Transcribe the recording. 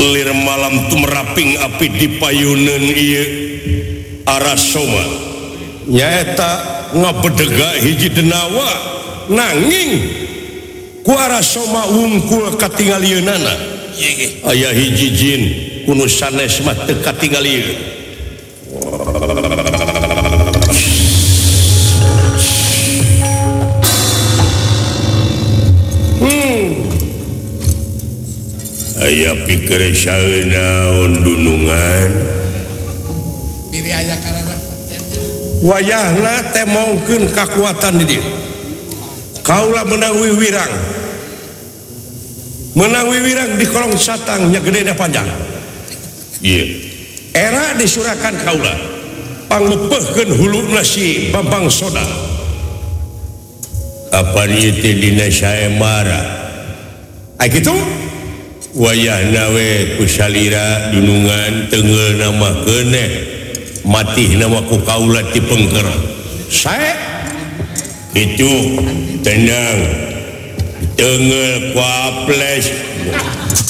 lir malam tumraping api di payunan ieu Arasoma nyaeta ngabedega hiji denawa nanging ku Arasoma wungkul katingalieunana aya hiji jin kuno sanes mah teu katingalieun aya pikir saeunaon dunungan diri aya karana wayahna teh mongkeun kakuatan di dieu kaula menang wiwirang di kolong satang nya gede da panjang ieu era disurakan kaula pangmepeuhkeun huluna si Bambang Soda apa ieu teh dina saemara ai kitu wayahna we ku salira dunungan teungeul nama keneh mati nama ku kaula ti pengker sae itu tenang teungeul ku aples